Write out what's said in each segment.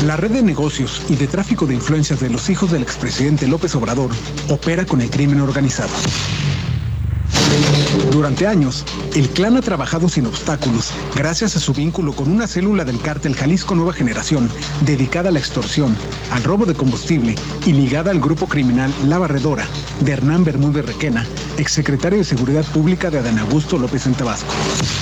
La red de negocios y de tráfico de influencias de los hijos del expresidente López Obrador opera con el crimen organizado. Durante años, el clan ha trabajado sin obstáculos gracias a su vínculo con una célula del cártel Jalisco Nueva Generación dedicada a la extorsión, al robo de combustible y ligada al grupo criminal La Barredora de Hernán Bermúdez Requena, exsecretario de Seguridad Pública de Adán Augusto López en Tabasco.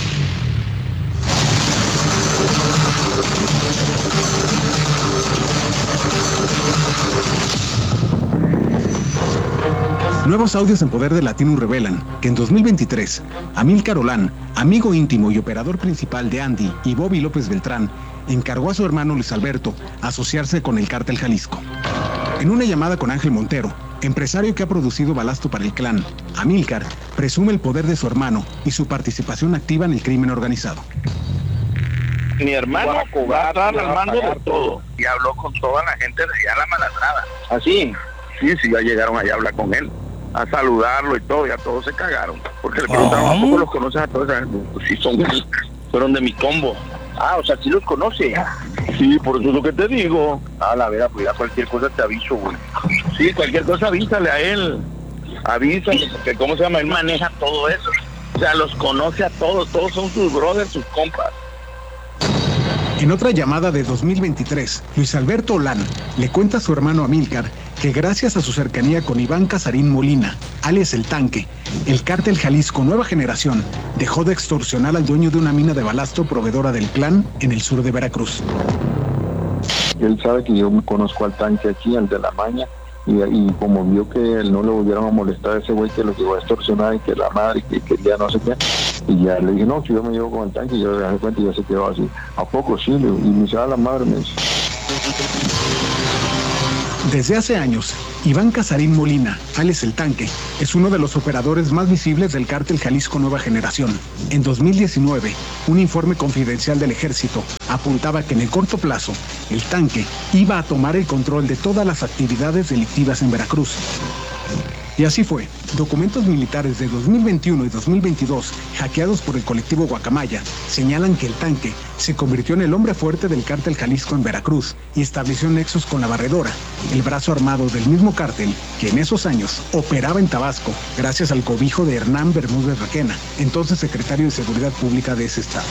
Nuevos audios en poder de Latinus revelan que en 2023, Amílcar Olán, amigo íntimo y operador principal de Andy y Bobby López Beltrán, encargó a su hermano Luis Alberto asociarse con el cártel Jalisco. En una llamada con Ángel Montero, empresario que ha producido balasto para el clan, Amílcar presume el poder de su hermano y su participación activa en el crimen organizado. Mi hermano va a estar al mando de todo. Y habló con toda la gente de allá en La Malandrada. ¿Así? Sí, ya llegaron allá a hablar con él, a saludarlo y todo, ya todos se cagaron. Porque le preguntaron, ¿a poco los conoces a todos? Pues sí, fueron de mi combo. Ah, o sea, ¿sí los conoce? Sí, por eso es lo que te digo. Ah, la verdad, pues ya cualquier cosa te aviso, güey. Sí, cualquier cosa avísale a él. Avísale, porque ¿cómo se llama? Él maneja todo eso. O sea, los conoce a todos son sus brothers, sus compas. En otra llamada de 2023, Luis Alberto Olán le cuenta a su hermano Amílcar que gracias a su cercanía con Iván Casarín Molina, alias El Tanque, el cártel Jalisco Nueva Generación dejó de extorsionar al dueño de una mina de balasto proveedora del clan en el sur de Veracruz. Él sabe que yo conozco al Tanque aquí, al de la Maña, y como vio que él no le volvieron a molestar a ese güey que lo llegó a extorsionar y que la madre que quería no sé qué, y ya le dije, no, si yo me llevo con el Tanque, y yo le dejé cuenta y ya se quedó así. ¿A poco sí? Y me dice, la madre me dice. Desde hace años, Iván Casarín Molina, alias El Tanque, es uno de los operadores más visibles del cártel Jalisco Nueva Generación. En 2019, un informe confidencial del Ejército apuntaba que en el corto plazo, El Tanque iba a tomar el control de todas las actividades delictivas en Veracruz. Y así fue. Documentos militares de 2021 y 2022, hackeados por el colectivo Guacamaya, señalan que El Tanque se convirtió en el hombre fuerte del cártel Jalisco en Veracruz y estableció nexos con La Barredora, el brazo armado del mismo cártel que en esos años operaba en Tabasco gracias al cobijo de Hernán Bermúdez Requena, entonces secretario de Seguridad Pública de ese estado.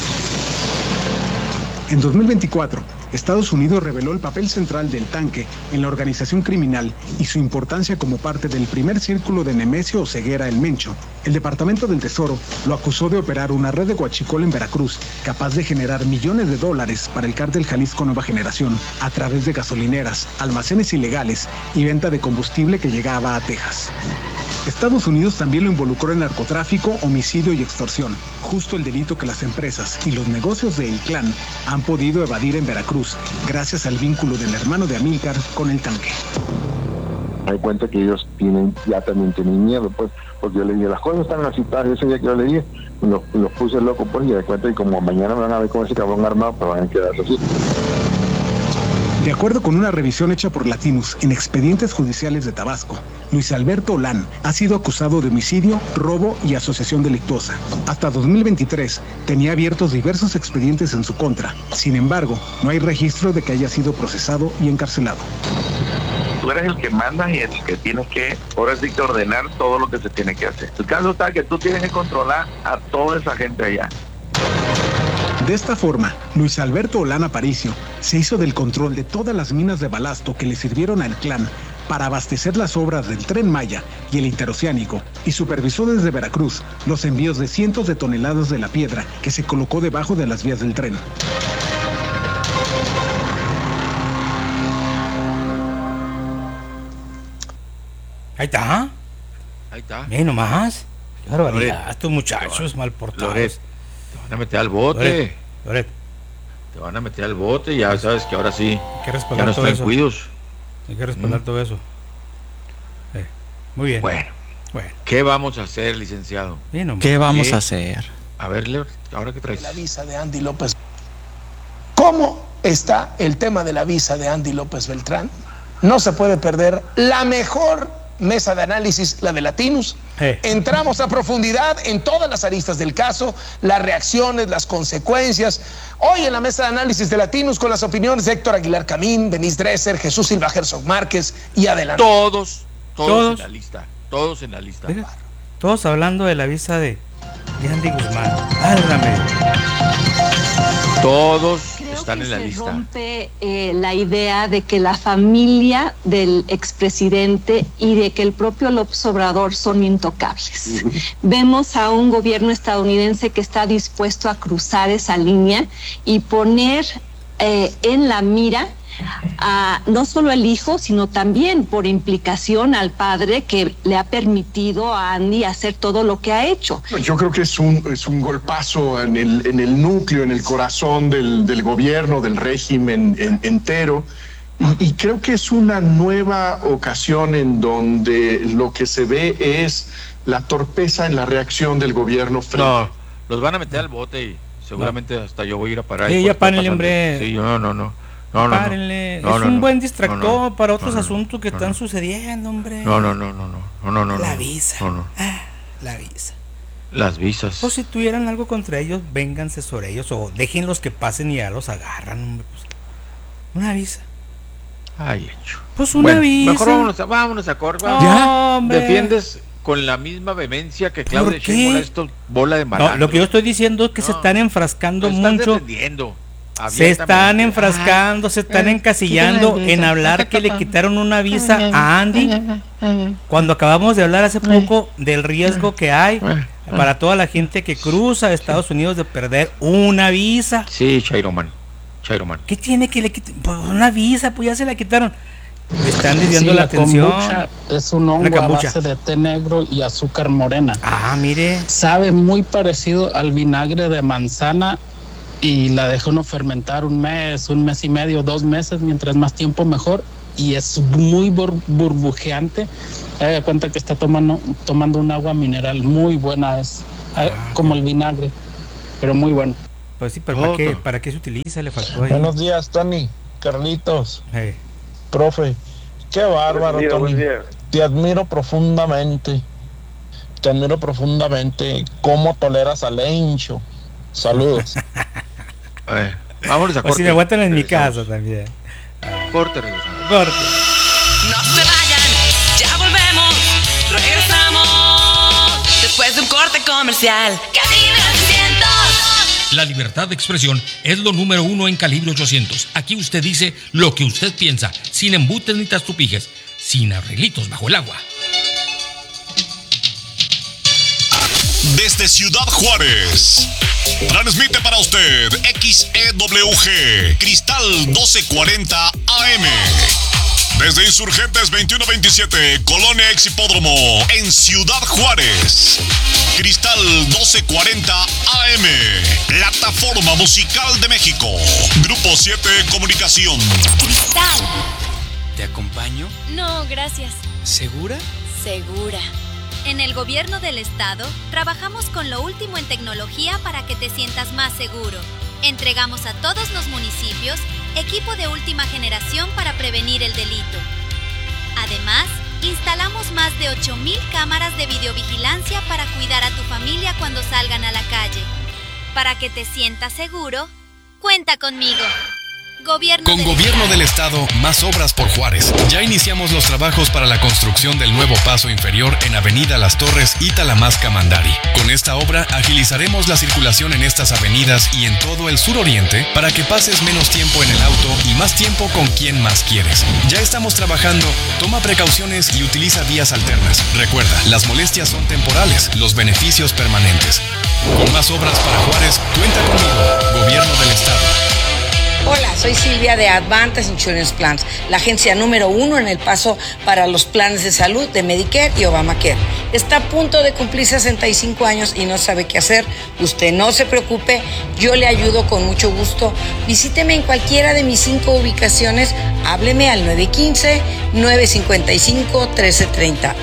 En 2024, Estados Unidos reveló el papel central del Tanque en la organización criminal y su importancia como parte del primer círculo de Nemesio Oseguera El Mencho. El Departamento del Tesoro lo acusó de operar una red de huachicol en Veracruz, capaz de generar millones de dólares para el cártel Jalisco Nueva Generación a través de gasolineras, almacenes ilegales y venta de combustible que llegaba a Texas. Estados Unidos también lo involucró en narcotráfico, homicidio y extorsión, justo el delito que las empresas y los negocios del clan han podido evadir en Veracruz, gracias al vínculo del hermano de Amílcar con El Tanque. Me doy cuenta que ellos también tienen miedo, pues, porque yo le dije, las cosas están así, ese día que yo le dije, los puse loco, pues, y me doy cuenta y como mañana me van a ver con ese cabrón armado, pues van a quedar así. De acuerdo con una revisión hecha por Latinus en expedientes judiciales de Tabasco, Luis Alberto Olán ha sido acusado de homicidio, robo y asociación delictuosa. Hasta 2023 tenía abiertos diversos expedientes en su contra. Sin embargo, no hay registro de que haya sido procesado y encarcelado. Tú eres el que manda y el que tienes que, ahora sí que ordenar todo lo que se tiene que hacer. El caso está que tú tienes que controlar a toda esa gente allá. De esta forma, Luis Alberto Olán Aparicio se hizo del control de todas las minas de balasto que le sirvieron al clan para abastecer las obras del Tren Maya y el Interoceánico, y supervisó desde Veracruz los envíos de cientos de toneladas de la piedra que se colocó debajo de las vías del tren. Ahí está. Ahí está. Ve nomás. Qué barbaridad, estos muchachos mal portados. Te van a meter al bote. Loret. Te van a meter al bote y ya sabes que ahora sí. Hay que Ya respaldar no todo están eso. cuidos. Hay que respaldar todo eso. Muy bien. Bueno. ¿Qué vamos a hacer, licenciado? ¿Qué vamos a hacer? A ver, Leo, ¿ahora qué traes? La visa de Andy López. ¿Cómo está el tema de la visa de Andy López Beltrán? No se puede perder la mejor mesa de análisis, la de Latinos. Entramos a profundidad en todas las aristas del caso, las reacciones, las consecuencias. Hoy en la mesa de análisis de Latinos con las opiniones de Héctor Aguilar Camín, Denise Dresser, Jesús Silva Herzog Márquez y adelante. Todos en la lista. Todos en la lista. Todos hablando de la visa de Andy Guzmán. Válgame. Todos Creo están que en la se lista. rompe la idea de que la familia del expresidente y de que el propio López Obrador son intocables. Vemos a un gobierno estadounidense que está dispuesto a cruzar esa línea y poner en la mira a no solo el hijo, sino también por implicación al padre que le ha permitido a Andy hacer todo lo que ha hecho. Yo creo que es un golpazo en el núcleo, en el corazón del gobierno, del régimen entero. Y creo que es una nueva ocasión en donde lo que se ve es la torpeza en la reacción del gobierno. No, los van a meter al bote y seguramente hasta yo voy a ir a parar. Sí, ya párenle, hombre. Sí, no. Párenle. Es un buen distractor para otros asuntos que están sucediendo, hombre. No. La visa. La visa. Las visas. O si tuvieran algo contra ellos, vénganse sobre ellos o déjenlos que pasen y ya los agarran, hombre. Pues, una visa. Ay, hecho. Pues una visa. Mejor vámonos a corte. ¿Ya? Defiendes con la misma vehemencia que Claudia Sheinbaum esto bola de malandro. No, lo que yo estoy diciendo es que se están enfrascando mucho. Se están enfrascando, se están encasillando en hablar que le quitaron una visa a Andy, cuando acabamos de hablar hace poco del riesgo que hay para toda la gente que cruza a Estados Unidos de perder una visa. Sí, Chairoman. ¿Qué tiene que le quitar? Pues una visa, pues ya se la quitaron. Me están desviando la atención. Kombucha es un hongo a base de té negro y azúcar morena. Mire. Sabe muy parecido al vinagre de manzana y la deja uno fermentar un mes y medio, 2 meses, mientras más tiempo mejor, y es muy burbujeante. Haga cuenta que está tomando un agua mineral muy buena, es como el vinagre, pero muy bueno. Pues sí, pero ¿para qué se utiliza? Le faltó ahí. Buenos días, Tony, Carlitos, profe, qué bárbaro, Tony. Te admiro profundamente. ¿Cómo toleras al Lencho? Saludos. Vámonos a corte. O si me aguantan en mi casa también. Corte. No se vayan, ya volvemos. Regresamos después de un corte comercial. Calibre 800. La libertad de expresión es lo número 1 en Calibre 800. Aquí usted dice lo que usted piensa, sin embutes ni tastupijes, sin arreglitos bajo el agua. Desde Ciudad Juárez, transmite para usted XEWG Cristal 1240 AM. Desde Insurgentes 2127, Colonia Ex Hipódromo, en Ciudad Juárez. Cristal 1240 AM, Plataforma Musical de México. Grupo 7 Comunicación. Cristal. ¿Te acompaño? No, gracias. ¿Segura? Segura. En el gobierno del estado, trabajamos con lo último en tecnología para que te sientas más seguro. Entregamos a todos los municipios equipo de última generación para prevenir el delito. Además, instalamos más de 8,000 cámaras de videovigilancia para cuidar a tu familia cuando salgan a la calle. Para que te sientas seguro, cuenta conmigo. Con Gobierno del Estado, más obras por Juárez. Ya iniciamos los trabajos para la construcción del nuevo paso inferior en Avenida Las Torres y Talamasca-Mandari. Con esta obra agilizaremos la circulación en estas avenidas y en todo el suroriente para que pases menos tiempo en el auto y más tiempo con quien más quieres. Ya estamos trabajando, toma precauciones y utiliza vías alternas. Recuerda, las molestias son temporales, los beneficios permanentes. Con más obras para Juárez, cuenta conmigo, Gobierno del Estado. Hola, soy Silvia de Advantage Insurance Plans, la agencia número 1 en El Paso para los planes de salud de Medicare y Obamacare. Está a punto de cumplir 65 años y no sabe qué hacer. Usted no se preocupe, yo le ayudo con mucho gusto. Visíteme en cualquiera de mis 5 ubicaciones. Hábleme al 915-955-1330.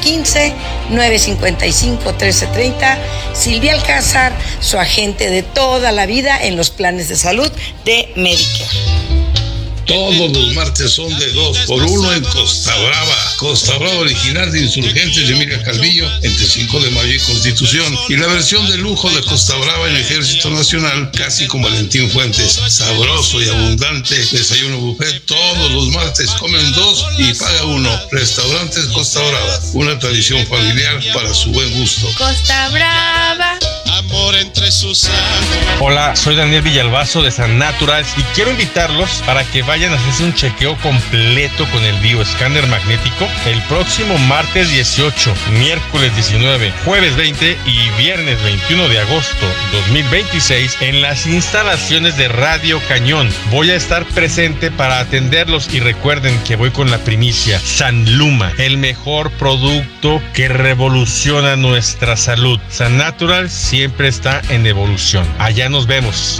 915-955-1330. Silvia Alcázar, su agente de toda la vida en los planes de salud de Medicare. Todos los martes son de 2x1 en Costa Brava. Costa Brava original de Insurgentes de Emilia Calvillo, entre 5 de mayo y Constitución. Y la versión de lujo de Costa Brava en Ejército Nacional, casi con Valentín Fuentes. Sabroso y abundante desayuno buffet todos los martes. Comen 2 y paga 1. Restaurantes Costa Brava, una tradición familiar para su buen gusto. Costa Brava. Amor entre sus amos. Hola, soy Daniel Villalbazo de San Naturals y quiero invitarlos para que vayan a hacerse un chequeo completo con el bioescáner magnético el próximo martes 18, miércoles 19, jueves 20 y viernes 21 de agosto 2026 en las instalaciones de Radio Cañón. Voy a estar presente para atenderlos y recuerden que voy con la primicia. San Luma, el mejor producto que revoluciona nuestra salud. San Natural siempre está en evolución. Allá nos vemos.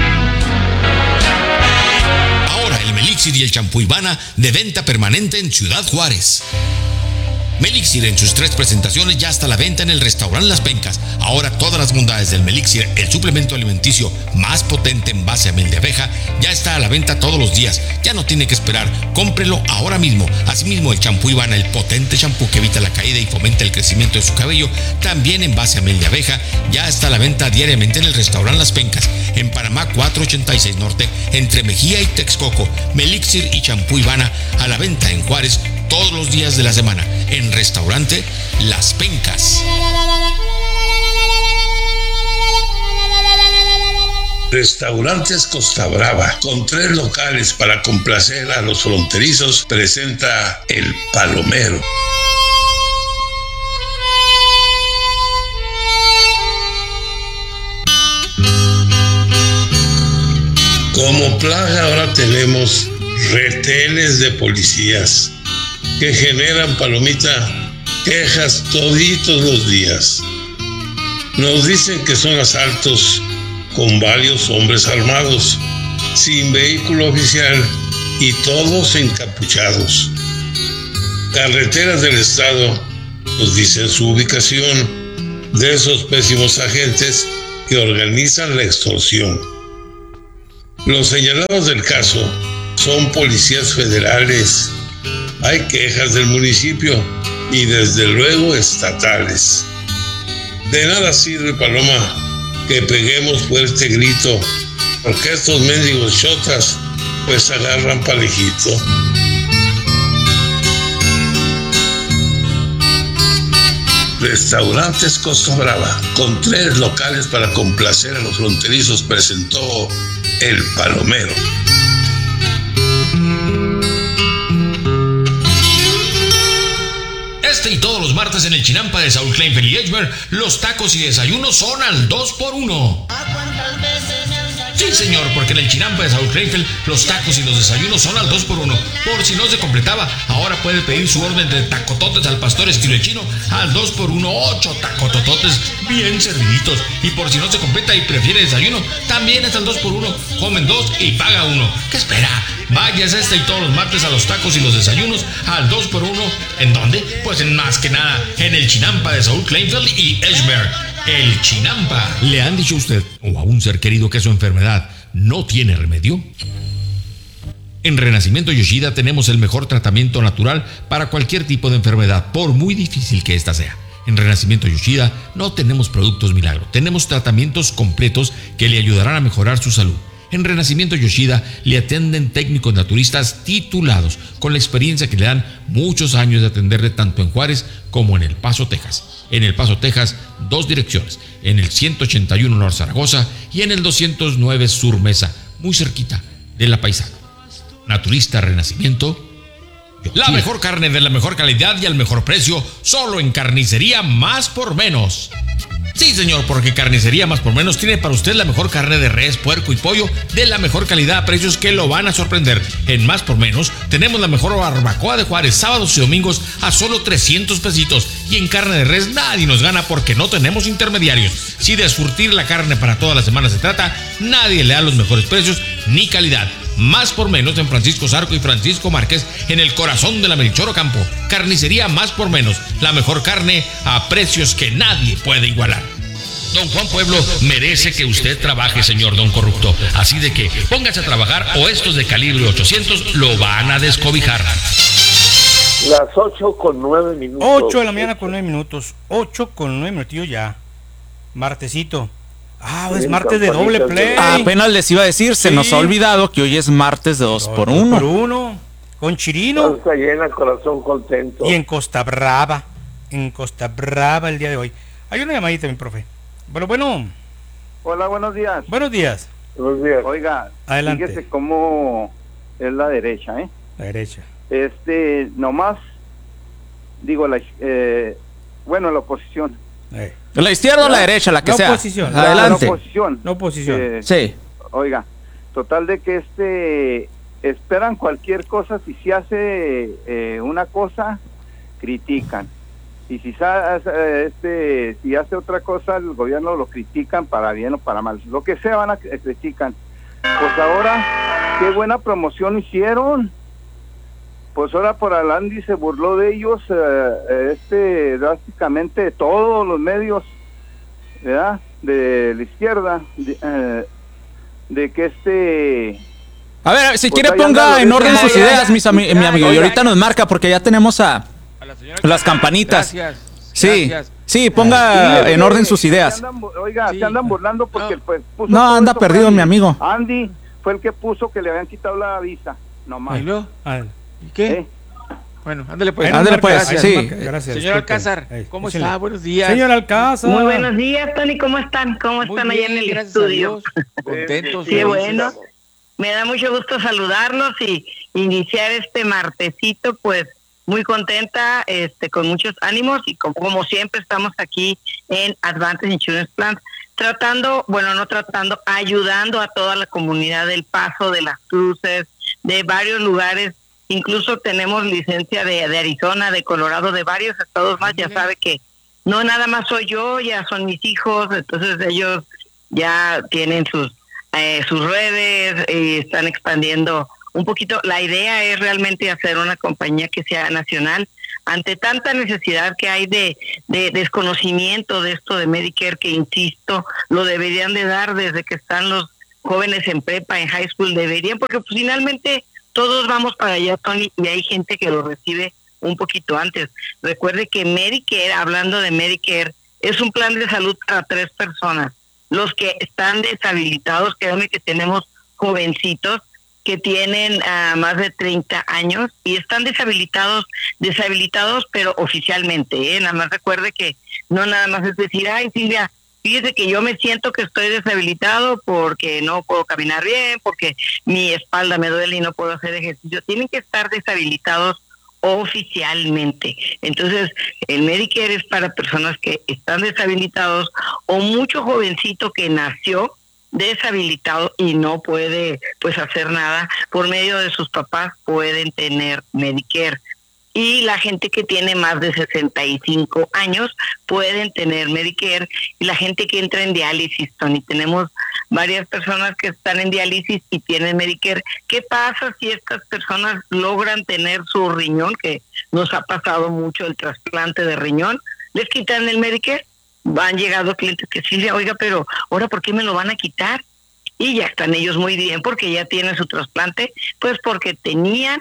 Ahora el Melixir y el champú Ivana de venta permanente en Ciudad Juárez. Melixir en sus 3 presentaciones ya está a la venta en el restaurante Las Pencas. Ahora todas las bondades del Melixir, el suplemento alimenticio más potente en base a miel de abeja, ya está a la venta todos los días. Ya no tiene que esperar, cómprelo ahora mismo. Asimismo el champú Ivana, el potente champú que evita la caída y fomenta el crecimiento de su cabello, también en base a miel de abeja, ya está a la venta diariamente en el restaurante Las Pencas, en Panamá 486 Norte, entre Mejía y Texcoco. Melixir y champú Ivana a la venta en Juárez todos los días de la semana, en restaurante Las Pencas. Restaurantes Costa Brava, con 3 locales para complacer a los fronterizos, presenta El Palomero. Como plaga ahora tenemos retenes de policías que generan, palomita, quejas toditos los días. Nos dicen que son asaltos con varios hombres armados, sin vehículo oficial y todos encapuchados. Carreteras del Estado nos dicen su ubicación de esos pésimos agentes que organizan la extorsión. Los señalados del caso son policías federales. Hay quejas del municipio y desde luego estatales. De nada sirve, Paloma, que peguemos fuerte grito, porque estos mendigos chotas pues agarran parejito. Restaurantes Costa Brava, con 3 locales para complacer a los fronterizos, presentó El Palomero. Este y todos los martes en el Chinampa de Saúl Kleinfeld y Edgemer, los tacos y desayunos son al 2x1. Sí, señor, porque en el Chinampa de Saúl Kleinfeld los tacos y los desayunos son al 2x1. Por si no se completaba, ahora puede pedir su orden de tacototes al pastor estilo chino al 2x1, 8 tacotototes bien serviditos. Y por si no se completa y prefiere desayuno, también es al 2x1. Comen 2 y paga 1. ¿Qué espera? Váyase este y todos los martes a los tacos y los desayunos al 2x1. ¿En dónde? Pues en más que nada en el Chinampa de Saúl Kleinfeld y Edgemer. El Chinampa. ¿Le han dicho a usted o a un ser querido que su enfermedad no tiene remedio? En Renacimiento Yoshida tenemos el mejor tratamiento natural para cualquier tipo de enfermedad, por muy difícil que ésta sea. En Renacimiento Yoshida no tenemos productos milagro, tenemos tratamientos completos que le ayudarán a mejorar su salud. En Renacimiento Yoshida le atienden técnicos naturistas titulados con la experiencia que le dan muchos años de atenderle tanto en Juárez como en El Paso, Texas. En El Paso, Texas, 2 direcciones, en el 181 North Zaragoza y en el 209 Sur Mesa, muy cerquita de La Paisana. Naturista Renacimiento Yoshida. La mejor carne de la mejor calidad y al mejor precio, solo en Carnicería Más por Menos. Sí, señor, porque Carnicería Más por Menos tiene para usted la mejor carne de res, puerco y pollo de la mejor calidad a precios que lo van a sorprender. En Más por Menos tenemos la mejor barbacoa de Juárez, sábados y domingos a solo 300 pesitos. Y en carne de res nadie nos gana porque no tenemos intermediarios. Si de surtir la carne para toda la semana se trata, nadie le da los mejores precios ni calidad. Más por Menos en Francisco Zarco y Francisco Márquez, en el corazón de la Melchor Ocampo. Carnicería Más por Menos, la mejor carne a precios que nadie puede igualar. Don Juan Pueblo merece que usted trabaje, señor don corrupto. Así de que póngase a trabajar o estos de calibre 800 lo van a descobijar. Las 8:09. 8 de la mañana con 9 minutos. 8:09 minutos ya. Martesito. Es martes de doble play. Apenas les iba a decir, se nos ha olvidado que hoy es martes de 2x1. Con Chirino. Panza llena, corazón contento. Y en Costa Brava el día de hoy. Hay una llamadita, mi profe. Bueno. Hola, buenos días. Buenos días. Oiga, adelante. Fíjese cómo es la derecha, ¿eh? La derecha. Nomás, digo, la oposición. ¿La izquierda o la derecha, la que sea? Oposición. Adelante. La oposición. Sí. Oiga, total de que esperan cualquier cosa. Si se hace una cosa, critican. Y si hace otra cosa, el gobierno lo critican para bien o para mal. Lo que sea critican. Pues ahora, qué buena promoción hicieron. Pues ahora por Alandi se burló de ellos, drásticamente de todos los medios, ¿verdad? De la izquierda, de que A ver, si quiere ponga en orden sus ideas, mi amigo, y ahorita nos marca porque ya tenemos a las campanitas. Gracias. Sí, ponga en orden sus ideas. Se andan burlando porque puso. No, anda perdido mi amigo. Andy fue el que puso que le habían quitado la visa, nomás. ¿Y qué? Bueno, ándale pues. Gracias, sí. Gracias. Señor Alcázar, ¿cómo está? Buenos días. Señor Alcázar. Muy buenos días, Tony. ¿Cómo están? ¿Cómo están allá en el estudio? Contentos. Qué bueno. Me da mucho gusto saludarlos y iniciar este martesito, pues muy contenta, con muchos ánimos y como siempre estamos aquí en Advantage Insurance Plans ayudando a toda la comunidad del Paso, de las Cruces, de varios lugares. Incluso tenemos licencia de Arizona, de Colorado, de varios estados más. Ya sabe que no nada más soy yo, ya son mis hijos, entonces ellos ya tienen sus redes y están expandiendo un poquito. La idea es realmente hacer una compañía que sea nacional ante tanta necesidad que hay de desconocimiento de esto de Medicare, que insisto, lo deberían de dar desde que están los jóvenes en prepa, en high school, deberían, porque pues, finalmente todos vamos para allá, Tony, y hay gente que lo recibe un poquito antes. Recuerde que Medicare, hablando de Medicare, es un plan de salud para 3 personas. Los que están deshabilitados, créanme que tenemos jovencitos que tienen más de 30 años y están deshabilitados, pero oficialmente, nada más recuerde que no nada más es decir, ay Silvia, fíjese que yo me siento que estoy deshabilitado porque no puedo caminar bien, porque mi espalda me duele y no puedo hacer ejercicio. Tienen que estar deshabilitados oficialmente. Entonces, el Medicare es para personas que están deshabilitados o mucho jovencito que nació deshabilitado y no puede pues hacer nada. Por medio de sus papás pueden tener Medicare. Y la gente que tiene más de 65 años pueden tener Medicare, y la gente que entra en diálisis, Tony, tenemos varias personas que están en diálisis y tienen Medicare. ¿Qué pasa si estas personas logran tener su riñón, que nos ha pasado mucho el trasplante de riñón? ¿Les quitan el Medicare? Han llegado clientes que sí, oiga, pero ahora ¿por qué me lo van a quitar? Y ya están ellos muy bien porque ya tienen su trasplante, pues porque tenían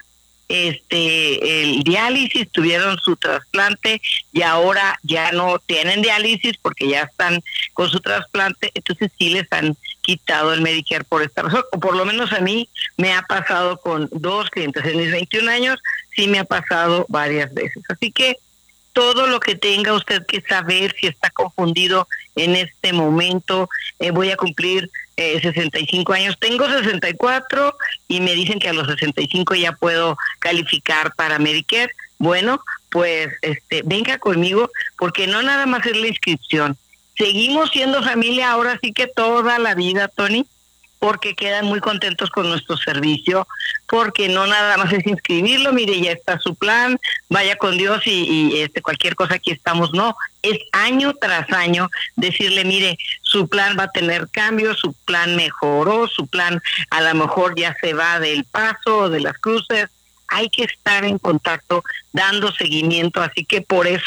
el diálisis, tuvieron su trasplante y ahora ya no tienen diálisis porque ya están con su trasplante, entonces sí les han quitado el Medicare por esta razón, o por lo menos a mí me ha pasado con 2 clientes en mis 21 años, sí me ha pasado varias veces. Así que todo lo que tenga usted que saber, si está confundido en este momento, voy a cumplir 65 años, tengo 64 y me dicen que a los 65 ya puedo calificar para Medicare. Bueno, pues venga conmigo, porque no nada más es la inscripción, seguimos siendo familia ahora sí que toda la vida, Tony, porque quedan muy contentos con nuestro servicio, porque no nada más es inscribirlo, mire, ya está su plan, vaya con Dios y cualquier cosa aquí estamos, no, es año tras año decirle, mire, su plan va a tener cambios, su plan mejoró, su plan a lo mejor ya se va del Paso o de las Cruces, hay que estar en contacto, dando seguimiento, así que por eso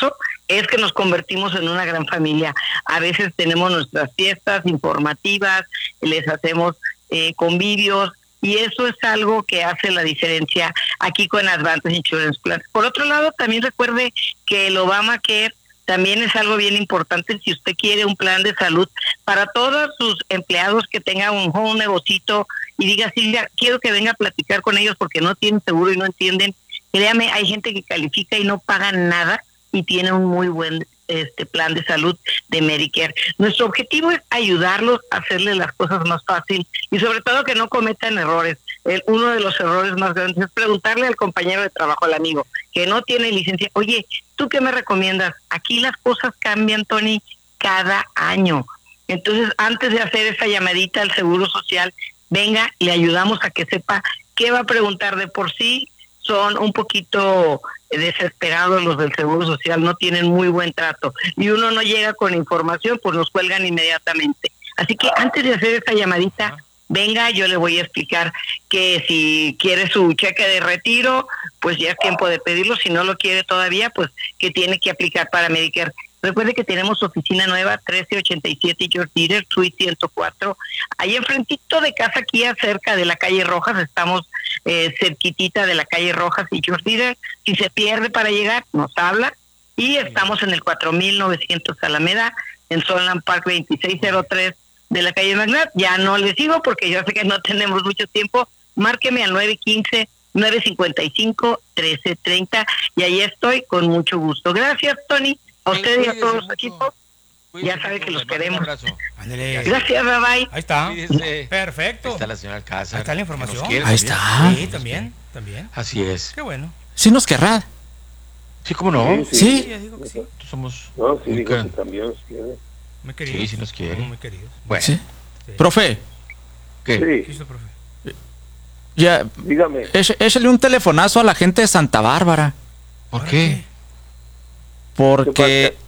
es que nos convertimos en una gran familia. A veces tenemos nuestras fiestas informativas, les hacemos convivios, y eso es algo que hace la diferencia aquí con Advantage Insurance Plan. Por otro lado, también recuerde que el Obamacare también es algo bien importante si usted quiere un plan de salud para todos sus empleados que tengan un negocito y diga, Silvia, quiero que venga a platicar con ellos porque no tienen seguro y no entienden. Créame, hay gente que califica y no paga nada y tiene un muy buen plan de salud de Medicare. Nuestro objetivo es ayudarlos a hacerles las cosas más fácil y sobre todo que no cometan errores. Uno de los errores más grandes es preguntarle al compañero de trabajo, al amigo, que no tiene licencia, oye, ¿tú qué me recomiendas? Aquí las cosas cambian, Tony, cada año. Entonces, antes de hacer esa llamadita al Seguro Social, venga, le ayudamos a que sepa qué va a preguntar. De por sí son un poquito desesperados los del Seguro Social, no tienen muy buen trato y uno no llega con información, pues nos cuelgan inmediatamente. Así que antes de hacer esa llamadita, venga, yo le voy a explicar que si quiere su cheque de retiro, pues ya es tiempo de pedirlo. Si no lo quiere todavía, pues que tiene que aplicar para Medicare. Recuerde que tenemos oficina nueva, 1387 George Dieter, Suite 104. Ahí enfrentito de casa, aquí cerca de la calle Rojas, estamos cerquitita de la calle Rojas y George Dieter. Si se pierde para llegar, nos habla. Y estamos en el 4900 Alameda, en Sunland Park 2603 de la calle Magnat. Ya no les digo porque yo sé que no tenemos mucho tiempo. Márqueme al 915-955-1330 y ahí estoy con mucho gusto. Gracias, Tony. A ustedes y a todos los equipos. Ya sabe que los queremos. Gracias, bye bye. Ahí está. Perfecto. Ahí está la señora Alcázar. Ahí está la información. Ahí está. Sí, también. Así es. Qué bueno. Sí nos querrá. Sí, ¿cómo no? Sí. Ya digo que sí. Somos... No, sí, digo que también nos quiere. Muy queridos. Sí, sí nos quiere. Muy queridos. Bueno. ¿Sí? Profe. ¿Qué? Sí. Profe? Ya. Dígame. Échale un telefonazo a la gente de Santa Bárbara. ¿Por qué? Porque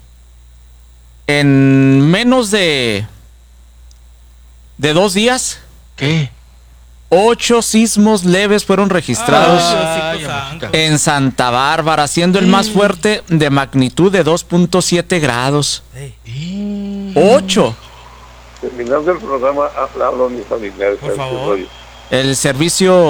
en menos de 2 días, ¿qué? 8 sismos leves fueron registrados en Santa Bárbara, siendo el más fuerte de magnitud de 2.7 grados. 8. Terminando el programa, hablo a mis familiares. Por favor. El servicio